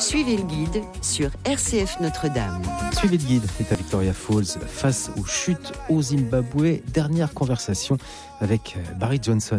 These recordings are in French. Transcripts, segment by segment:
Suivez le guide sur RCF Notre-Dame. Suivez le guide est à Victoria Falls face aux chutes au Zimbabwe. Dernière conversation avec Barry Johnson.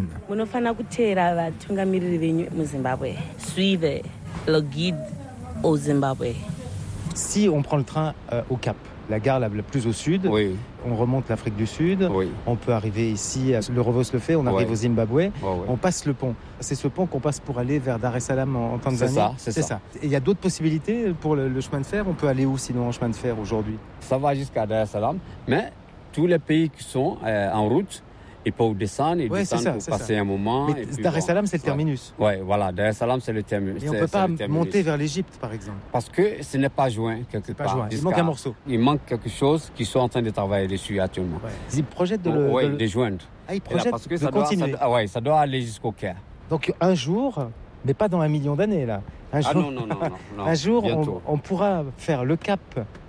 Suivez le guide au Zimbabwe. Si on prend le train au Cap, la gare la plus au sud, oui. On remonte l'Afrique du Sud, oui. On peut arriver ici, le Revos le fait, on arrive au Zimbabwe, on passe le pont. C'est ce pont qu'on passe pour aller vers Dar es Salaam en Tanzanie. C'est ça. Et il y a d'autres possibilités pour le chemin de fer. On peut aller où sinon en chemin de fer aujourd'hui? Ça va jusqu'à Dar es Salaam, mais tous les pays qui sont en route, ils peuvent descendre, pour passer un moment. Mais Dar es Salaam, c'est le terminus. Oui, voilà, Dar es Salaam, c'est le terminus. Et on ne peut pas monter vers l'Égypte, par exemple? Parce que ce n'est pas joint quelque part. Il manque un morceau. Il manque quelque chose qu'ils sont en train de travailler dessus actuellement. Ouais. Ils projettent de joindre. Ah, ils projettent de continuer. Ça doit aller jusqu'au Caire. Donc un jour, mais pas dans 1 million d'années, là. Non. Un jour, on pourra faire le Cap,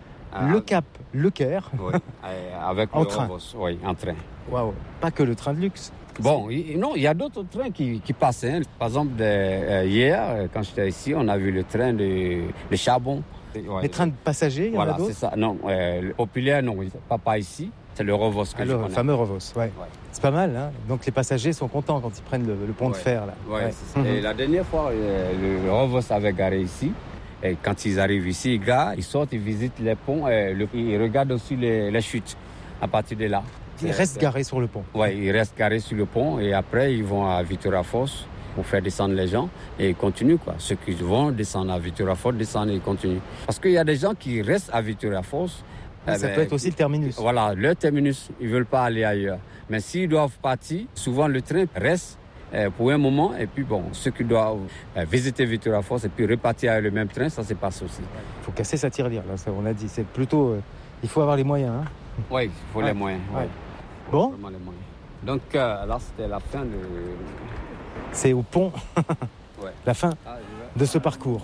le Caire, avec en train. Oui, en train. Waouh, pas que le train de luxe. Bon, il y a d'autres trains qui passent. Hein. Par exemple, hier, quand j'étais ici, on a vu le train de charbon. Les trains de passagers, il y en a d'autres? C'est ça. Non, le populaire, non, pas ici. C'est le Revos que je connais. Le fameux Revos, ouais. C'est pas mal, hein. Donc les passagers sont contents quand ils prennent le pont de fer, là. Ouais. Et la dernière fois, le Revos avait garé ici. Et quand ils arrivent ici, ils sortent, ils visitent les ponts, ils regardent aussi les chutes à partir de là. Ils restent garés sur le pont. Oui, ils restent garés sur le pont et après ils vont à Victoria Falls pour faire descendre les gens et ils continuent, quoi. Ceux qui vont descendre à Victoria Falls descendent et ils continuent. Parce qu'il y a des gens qui restent à Victoria Falls. Ça peut être aussi le terminus. Voilà, le terminus, ils ne veulent pas aller ailleurs. Mais s'ils doivent partir, souvent le train reste pour un moment et puis ceux qui doivent visiter Victoria Falls et puis repartir avec le même train, ça se passe aussi. Il faut casser sa tirelire, là, ça, on a dit. C'est plutôt, il faut avoir les moyens. Hein. Oui, il faut les moyens. Ouais. Bon. Donc là, c'était la fin de... C'est au pont, la fin de ce parcours.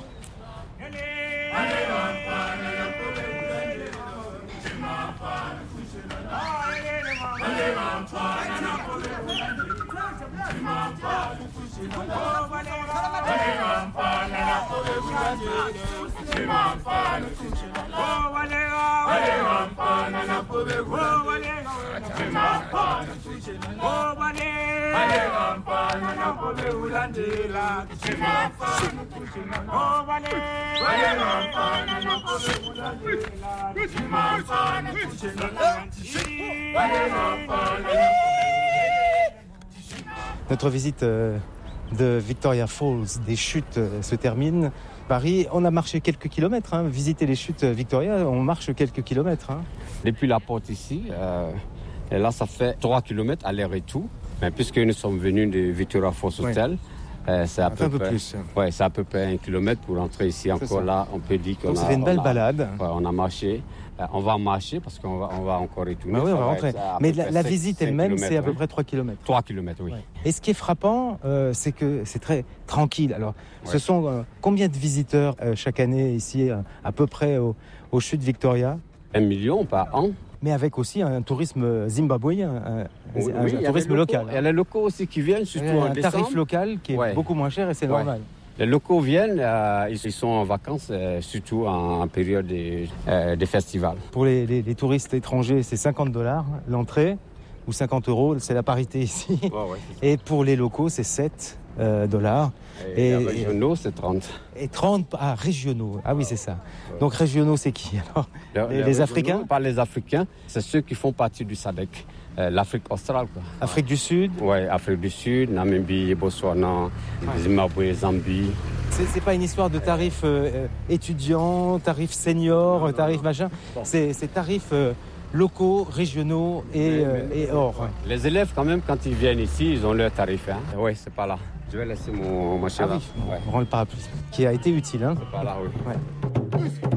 Notre visite de Victoria Falls, des chutes, se termine. Paris, on a marché quelques kilomètres. Visiter les chutes Victoria, on marche quelques kilomètres. Depuis la porte ici, et là ça fait 3 kilomètres aller-retour. Mais puisque nous sommes venus de Victoria Falls Hotel, c'est à peu près plus. Ouais, c'est à peu près 1 kilomètre pour rentrer ici. Encore là, on peut dire qu'on donc, ça fait une belle balade. On a marché. On va marcher parce qu'on va encore retourner. Oui, on va rentrer. Mais la visite elle-même, c'est à peu près 3 km. 3 km, oui. Ouais. Et ce qui est frappant, c'est que c'est très tranquille. Alors, ce sont combien de visiteurs chaque année ici, à peu près aux chutes Victoria? 1 million par an. Mais avec aussi un tourisme zimbabwéen, un tourisme local. Il y a les locaux aussi qui viennent, surtout en décembre. Un tarif local qui est beaucoup moins cher et c'est normal. Les locaux viennent, ils sont en vacances, surtout en période des festivals. Pour les touristes étrangers, c'est $50 l'entrée, ou 50 €, c'est la parité ici. Et pour les locaux, c'est $7. Et les régionaux, c'est 30. Et 30 régionaux. Ah oui, c'est ça. Donc régionaux, c'est qui alors? Les Africains? Pas les Africains, c'est ceux qui font partie du SADC. L'Afrique australe, quoi. Afrique du Sud? Oui, Afrique du Sud, Namibie, Botswana, Zimbabwe, Zambie. C'est pas une histoire de tarifs étudiants, tarifs seniors, tarifs machin. C'est tarifs locaux, régionaux et hors. Les élèves, quand même, quand ils viennent ici, ils ont leur tarif. Oui, c'est pas là. Je vais laisser mon cheval. On rend le parapluie, qui a été utile. C'est pas là, oui. Ouais.